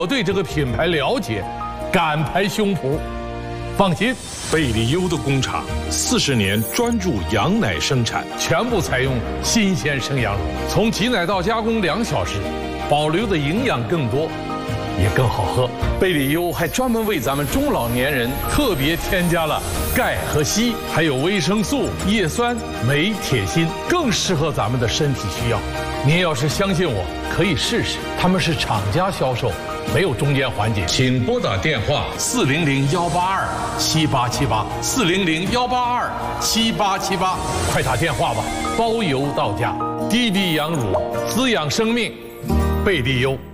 我对这个品牌了解，敢拍胸脯，放心。 贝利优的工厂40年专注羊奶生产， 全部采用新鲜生羊乳，从挤奶到加工2小时，保留的营养更多，也更好喝。贝利优还专门为咱们中老年人特别添加了钙和硒，还有维生素、叶酸、镁、铁、锌，更适合咱们的身体需要。您要是相信我，可以试试，他们是厂家销售，没有中间环节。请拨打电话400-182-7878，400-182-7878，快打电话吧，包邮到家。低低羊乳，滋养生命，贝利优。